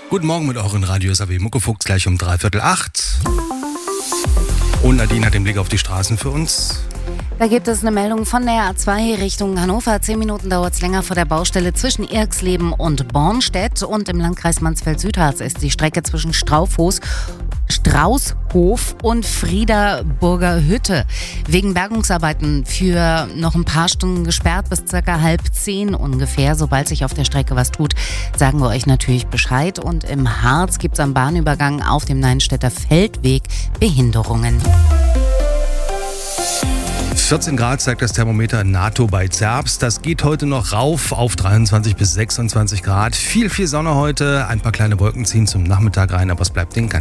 Guten Morgen mit euren Radio SAW Muckefuchs, gleich um 7:45. Und Nadine hat den Blick auf die Straßen für uns. Da gibt es eine Meldung von der A2 Richtung Hannover. 10 Minuten dauert es länger vor der Baustelle zwischen Irxleben und Bornstedt. Und im Landkreis Mansfeld-Südharz ist die Strecke zwischen Straußhof und Friederburger Hütte wegen Bergungsarbeiten für noch ein paar Stunden gesperrt, bis ca. 9:30 ungefähr. Sobald sich auf der Strecke was tut, sagen wir euch natürlich Bescheid. Und im Harz gibt es am Bahnübergang auf dem Neinstädter Feldweg Behinderungen. 14 Grad zeigt das Thermometer NATO bei Zerbst. Das geht heute noch rauf auf 23 bis 26 Grad. Viel Sonne heute. Ein paar kleine Wolken ziehen zum Nachmittag rein, aber es bleibt den ganzen